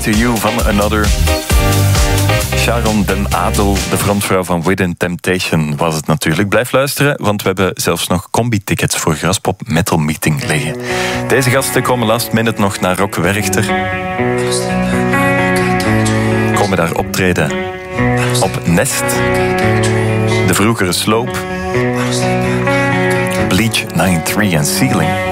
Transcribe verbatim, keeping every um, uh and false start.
to You van Another. Sharon Den Adel, de frontvrouw van Within Temptation, was het natuurlijk. Blijf luisteren, want we hebben zelfs nog combi-tickets voor Graspop Metal Meeting liggen. Deze gasten komen last minute nog naar Rock Werchter. Komen daar optreden op Nest, de vroegere Slope, Bleach negenennegentig en Ceiling.